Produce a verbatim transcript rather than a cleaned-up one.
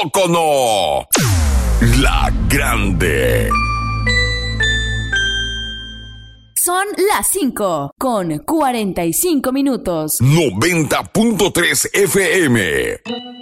poco no. La Grande. Son las cinco con cuarenta y cinco minutos. noventa punto tres F M.